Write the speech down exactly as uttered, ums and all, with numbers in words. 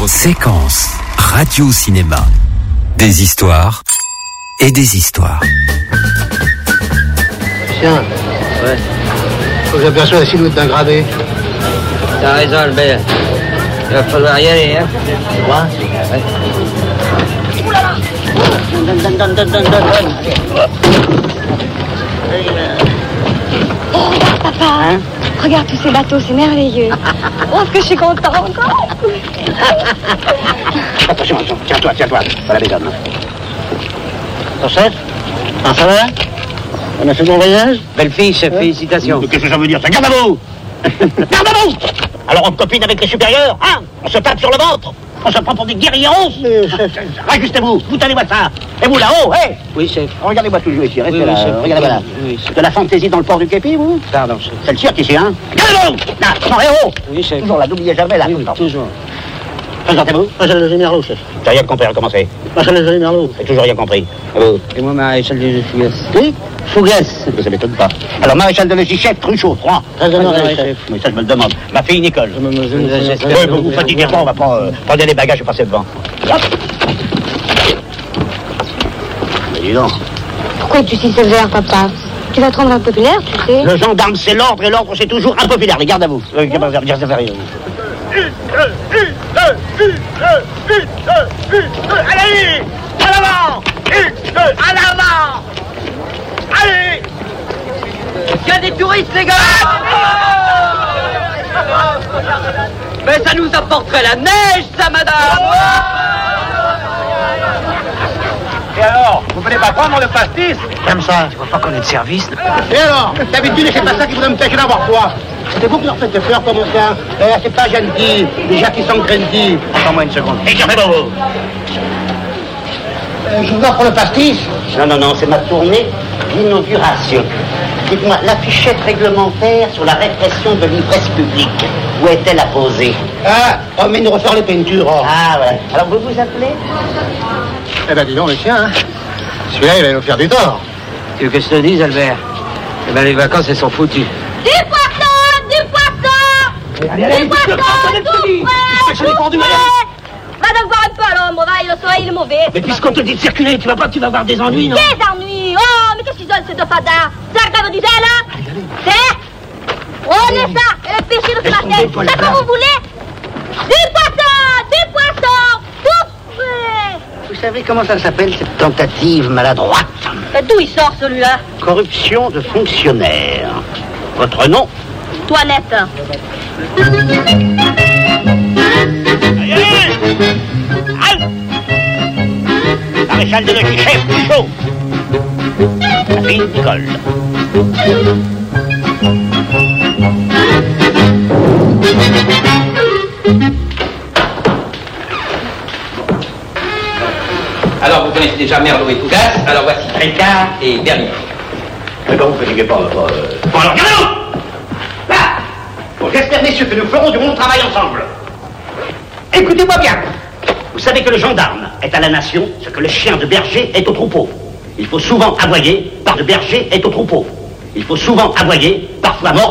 Séquence radio-cinéma. Des histoires et des histoires. Tiens, Ouais. faut que j'aperçoive la silhouette d'un gravé. T'as raison, Albert. Il va falloir y aller, hein. Tu vois? Ouais. Donne, donne, donne, donne, donne, donne. Oh, regarde, papa. Hein? Regarde tous ces bateaux, c'est merveilleux. Oh, ce que je suis contente. Attention, attention, tiens-toi, tiens-toi. Pas la bédonne. Ton chef? Ah, ça va? On a fait bon voyage? Belle fille, chef, félicitations. Qu'est-ce que ça veut dire? Ça garde à vous! Garde à vous! Alors on copine avec les supérieurs, hein? On se tape sur le ventre? On se prend pour des guerrieros? Rajustez-vous, vous tenez-moi ça! Et vous là-haut, hé! Oui, chef. Regardez-moi toujours ici, restez Oui, oui, là, chef. regardez-moi là. Oui, chef. De la fantaisie dans le port du képi, vous? Pardon, chef. C'est le cirque ici, hein? Regardez-vous! Là, non, héros! Oui, chef. Toujours là, n'oubliez jamais là, Oui, tout le temps. toujours. Présentez-vous. Maréchal de Gémerlot, chef. J'ai rien compris à recommencer. Maréchal de Gémerlot. J'ai toujours rien compris. Et vous? Et moi, maréchal de Fougas. Oui? Fougas. Ça m'étonne pas. Alors, maréchal de logis, chef, Cruchot, trois. Très honoré, honoré, chef. chef. Mais ça, je me le demande. Ma fille, Nicole. Mademoiselle, Oui, vous vous fatiguez pas, on va pas euh, prendre les bagages et passer devant. Hop. Mais dis donc. Pourquoi tu suis sévère, papa? Tu vas te rendre impopulaire, tu sais. Le gendarme, c'est l'ordre, et l'ordre, c'est toujours impopulaire. Les gardes à vous. Euh, garde à- garde à- Allez, à l'avant! Une, deux, à l'avant! Allez! Il y a des touristes, les gars! Mais ça nous apporterait la neige, ça, madame! Et alors, vous voulez pas prendre le pastis? Comme ça. Tu vois pas qu'on est de service? Et alors, d'habitude, c'est pas ça qui vous empêche d'avoir quoi? C'est vous qui leur faites peur comme ça. Eh, c'est pas gentil. Déjà qui sont craintifs. Attends-moi une seconde. Et jamais vous. Euh, je vous offre le pastis. Non, non, non, c'est ma tournée d'inauguration. Dites-moi, l'affichette réglementaire sur la répression de l'ivresse publique, où est-elle apposée? Ah, on vient de refaire les peintures. Oh. Ah, ouais. Alors, vous vous appelez? Eh ben, dis donc, le chien, hein. Celui-là, il va nous faire du tort. Tu veux que je te dise, Albert? Eh ben, les vacances, elles sont foutues. Du poisson! Du poisson! Allez, allez, Du poisson! Tout frais! je l'ai pendu, Tout madame. frais! Va donc voir un peu à l'ombre, va, le soleil, il est mauvais. Mais puisqu'on te dit de circuler, tu vas pas, tu vas avoir des ennuis, non? Des ennuis! Oh, mais qu'est-ce qu'ils ont, ces deux fadas? C'est la grève du zèle, hein? C'est? On est ça! Et le péché de ce matin! C'est comme vous voulez? Du poisson! Du poisson! Tout frais! Vous savez comment ça s'appelle, cette tentative maladroite? Mais d'où il sort, celui-là? Corruption de fonctionnaire. Votre nom? Toilette. Maréchal de logis, chef, chaud. La fille, Nicole. Alors, vous connaissez déjà Merlot et Fougas, alors voici Ricard et Bernier. Mais quand vous fatiguez pas, pas... Euh... Bon, alors, regardez-vous! Là! Bon, j'espère, messieurs, que nous ferons du bon travail ensemble. Écoutez-moi bien. Vous savez que le gendarme est à la nation ce que le chien de berger est au troupeau. Il faut souvent aboyer, par de berger est au troupeau. Il faut souvent aboyer, parfois mort.